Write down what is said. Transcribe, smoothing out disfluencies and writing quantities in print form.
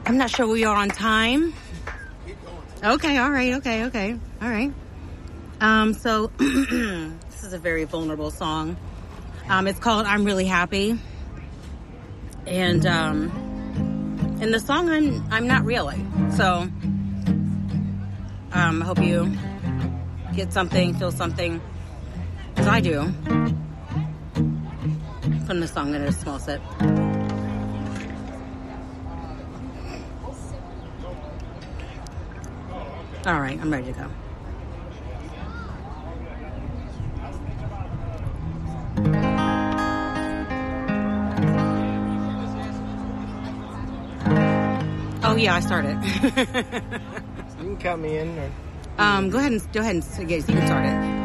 I'm not sure we are on time. Okay, all right, okay, all right. So this is a very vulnerable song. It's called "I'm Really Happy," and in the song I'm not really. So I hope you get something, feel something, as I do from the song in a small sip. All right, I'm ready to go. Oh yeah, I started. You can count me in. Or... Go ahead and you can start it.